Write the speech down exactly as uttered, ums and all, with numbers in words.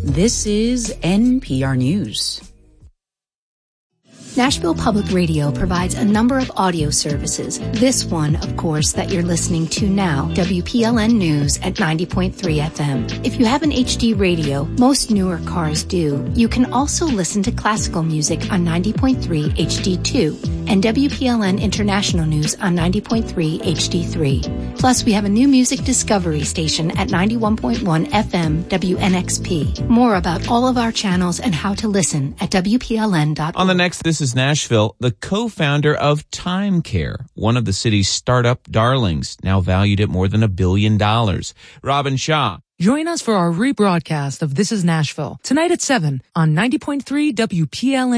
This is N P R News. Nashville Public Radio provides a number of audio services. This one, of course, that you're listening to now, W P L N News at ninety point three F M. If you have an H D radio, most newer cars do, you can also listen to classical music on ninety point three H D two and W P L N International News on ninety point three H D three. Plus, we have a new music discovery station at ninety-one point one F M W N X P. More about all of our channels and how to listen at W P L N dot org. On the next This is Nashville, the co-founder of Time Care, one of the city's startup darlings, now valued at more than a billion dollars. Robin Shaw. Join us for our rebroadcast of This is Nashville, tonight at seven on ninety point three W P L N.